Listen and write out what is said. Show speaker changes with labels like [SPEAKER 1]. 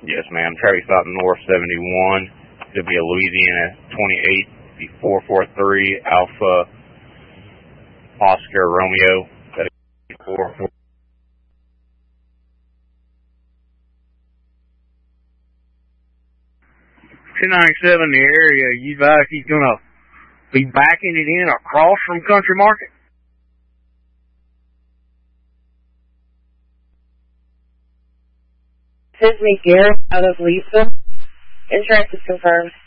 [SPEAKER 1] Yes, ma'am. Traffic stop north 71. It'll be a Louisiana 28, be 443 Alpha Oscar Romeo. That'll be 443.
[SPEAKER 2] 297 in the area. You advise he's going to be backing it in across from Country Market?
[SPEAKER 3] This is McGarrett out of Lisa. Insurance is confirmed.